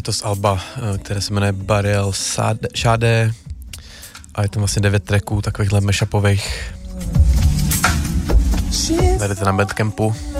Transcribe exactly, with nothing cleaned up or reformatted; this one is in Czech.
to z alba, které se jmenuje Burial Shade a je tam vlastně devět tracků takovýchhle mashupových. Najdete na Bandcampu.